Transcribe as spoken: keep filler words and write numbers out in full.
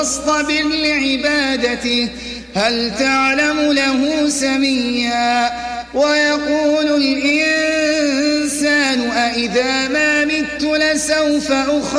واصطبر لعبادته هل تعلم له سميا ويقول الإنسان أإذا ما مت لسوف أخرج